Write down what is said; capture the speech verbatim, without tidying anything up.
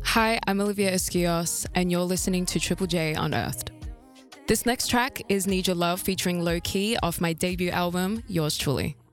Hi, I'm Olivia Esquios, and you're listening to Triple J Unearthed. This next track is Need Your Love featuring Low Key off my debut album, Yours Truly.